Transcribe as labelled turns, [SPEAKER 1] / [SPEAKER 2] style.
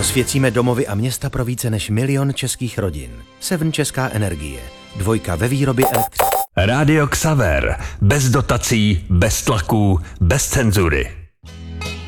[SPEAKER 1] Osvěcíme domovy a města pro více než 1 000 000 českých rodin. Seven Česká energie. 2 ve výrobě elektřiny.
[SPEAKER 2] Rádio Xaver. Bez dotací, bez tlaků, bez cenzury.